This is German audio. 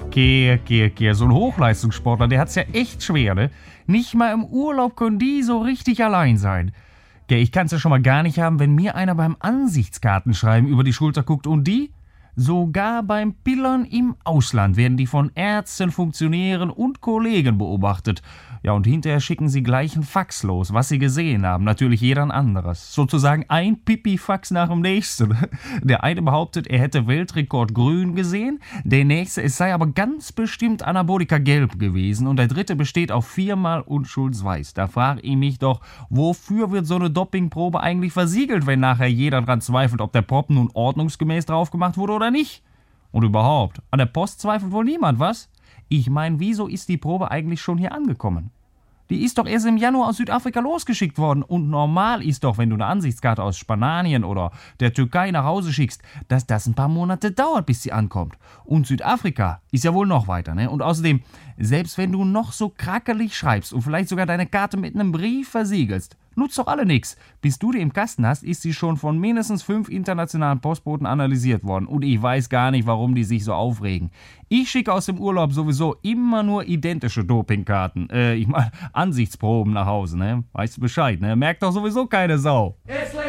Kehr. So ein Hochleistungssportler, der hat's ja echt schwer, ne? Nicht mal im Urlaub können die so richtig allein sein. Ich kann's ja schon mal gar nicht haben, wenn mir einer beim Ansichtskartenschreiben über die Schulter guckt und die? Sogar beim Pillern im Ausland werden die von Ärzten, Funktionären und Kollegen beobachtet. Ja, und hinterher schicken sie gleich einen Fax los, was sie gesehen haben. Natürlich jeder ein anderes. Sozusagen ein Pipi-Fax nach dem nächsten. Der eine behauptet, er hätte Weltrekord grün gesehen, der nächste, es sei aber ganz bestimmt Anabolika gelb gewesen und der dritte besteht auf 4-mal Unschuldsweiß. Da frage ich mich doch, wofür wird so eine Dopingprobe eigentlich versiegelt, wenn nachher jeder dran zweifelt, ob der Prop nun ordnungsgemäß drauf gemacht wurde oder nicht? Und überhaupt, an der Post zweifelt wohl niemand, was? Ich meine, wieso ist die Probe eigentlich schon hier angekommen? Die ist doch erst im Januar aus Südafrika losgeschickt worden. Und normal ist doch, wenn du eine Ansichtskarte aus Spanien oder der Türkei nach Hause schickst, dass das ein paar Monate dauert, bis sie ankommt. Und Südafrika ist ja wohl noch weiter, ne? Und außerdem, selbst wenn du noch so krackelig schreibst und vielleicht sogar deine Karte mit einem Brief versiegelst, nutzt doch alle nix. Bis du die im Kasten hast, ist sie schon von mindestens 5 internationalen Postboten analysiert worden. Und ich weiß gar nicht, warum die sich so aufregen. Ich schicke aus dem Urlaub sowieso immer nur identische Dopingkarten. Ansichtsproben nach Hause, ne? Weißt du Bescheid, ne? Merkt doch sowieso keine Sau. It's